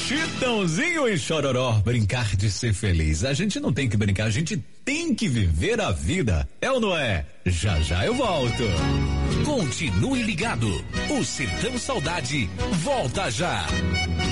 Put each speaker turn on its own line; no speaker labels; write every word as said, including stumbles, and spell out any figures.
Chitãozinho e Chororó, brincar de ser feliz. A gente não tem que brincar, a gente tem que viver a vida. É ou não é? Já já eu volto.
Continue ligado. O Sertão Saudade volta já.